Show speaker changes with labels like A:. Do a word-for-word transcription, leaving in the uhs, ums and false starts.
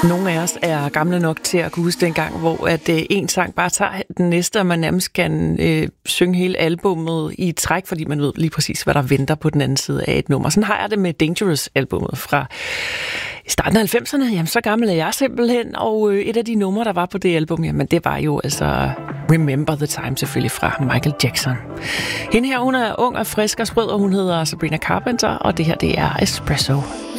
A: Nogle af os er gamle nok til at kunne huske dengang, hvor at øh, en sang bare tager den næste, og man nærmest kan øh, synge hele albummet i et træk, fordi man ved lige præcis, hvad der venter på den anden side af et nummer. Sådan har jeg det med Dangerous-albummet fra starten af halvfemserne. Jamen, så gammel er jeg simpelthen, og øh, et af de numre, der var på det album, jamen, det var jo altså Remember the Time, selvfølgelig fra Michael Jackson. Hende her, hun er ung og frisk og sprød, og hun hedder Sabrina Carpenter, og det her, det er Espresso.